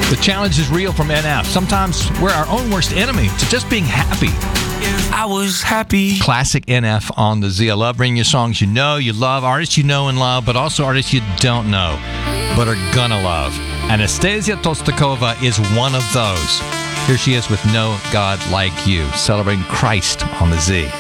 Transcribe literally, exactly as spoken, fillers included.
The challenge is real from N F. Sometimes we're our own worst enemy to just being happy. I was happy. Classic N F on the Z. I love bringing you songs you know, you love, artists you know and love, but also artists you don't know, but are gonna love. Anastasia Tostakova is one of those. Here she is with No God Like You, celebrating Christ on the Z.